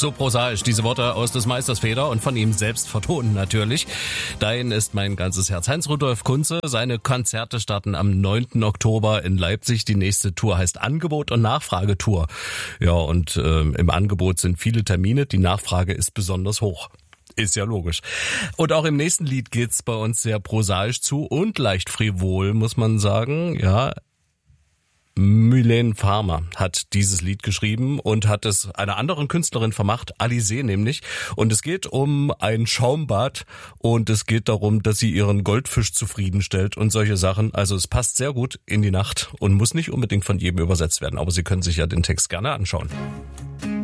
So prosaisch, diese Worte aus des Meisters Feder und von ihm selbst vertonen natürlich. Dein ist mein ganzes Herz. Heinz-Rudolf Kunze, seine Konzerte starten am 9. Oktober in Leipzig. Die nächste Tour heißt Angebot- und Nachfragetour. Ja, und im Angebot sind viele Termine, die Nachfrage ist besonders hoch. Ist ja logisch. Und auch im nächsten Lied geht's bei uns sehr prosaisch zu und leicht frivol, muss man sagen. Ja, Mylène Farmer hat dieses Lied geschrieben und hat es einer anderen Künstlerin vermacht, Alizée nämlich. Und es geht um ein Schaumbad und es geht darum, dass sie ihren Goldfisch zufriedenstellt und solche Sachen. Also es passt sehr gut in die Nacht und muss nicht unbedingt von jedem übersetzt werden. Aber Sie können sich ja den Text gerne anschauen.